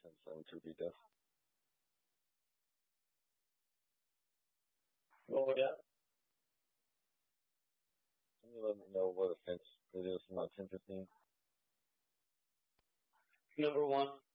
and 7 beta. Oh, yeah. Can you let me know what offense it is not interesting? Number one.